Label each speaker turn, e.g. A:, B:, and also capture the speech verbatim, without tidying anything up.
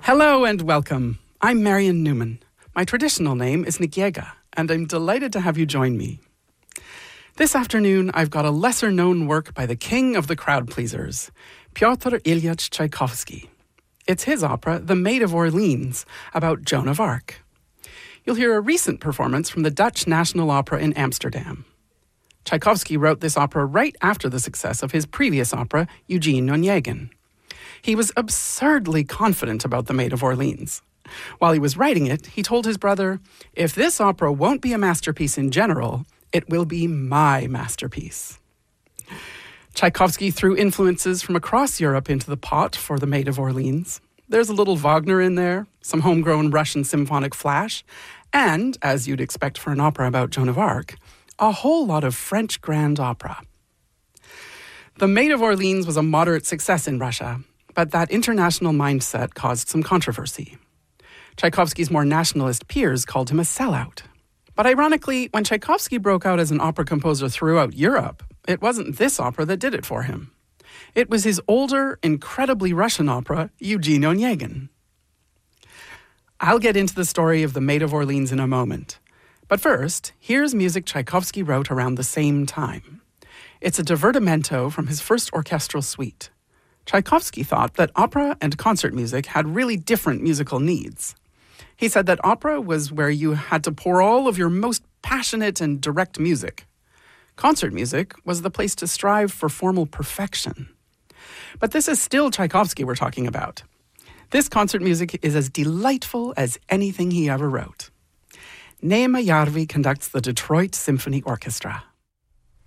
A: Hello and welcome. I'm Marion Newman. My traditional name is Nikiega, and I'm delighted to have you join me. This afternoon, I've got a lesser-known work by the king of the crowd pleasers, Pyotr Ilyich Tchaikovsky. It's his opera, The Maid of Orleans, about Joan of Arc. You'll hear a recent performance from the Dutch National Opera in Amsterdam. Tchaikovsky wrote this opera right after the success of his previous opera, Eugene Onegin. He was absurdly confident about The Maid of Orleans. While he was writing it, he told his brother, "If this opera won't be a masterpiece in general, it will be my masterpiece." Tchaikovsky threw influences from across Europe into the pot for The Maid of Orleans. There's a little Wagner in there, some homegrown Russian symphonic flash, and, as you'd expect for an opera about Joan of Arc, a whole lot of French grand opera. The Maid of Orleans was a moderate success in Russia, but that international mindset caused some controversy. Tchaikovsky's more nationalist peers called him a sellout. But ironically, when Tchaikovsky broke out as an opera composer throughout Europe, it wasn't this opera that did it for him. It was his older, incredibly Russian opera, Eugene Onegin. I'll get into the story of The Maid of Orleans in a moment. But first, here's music Tchaikovsky wrote around the same time. It's a divertimento from his first orchestral suite. Tchaikovsky thought that opera and concert music had really different musical needs. He said that opera was where you had to pour all of your most passionate and direct music. Concert music was the place to strive for formal perfection. But this is still Tchaikovsky we're talking about. This concert music is as delightful as anything he ever wrote. Neema Järvi conducts the Detroit Symphony Orchestra.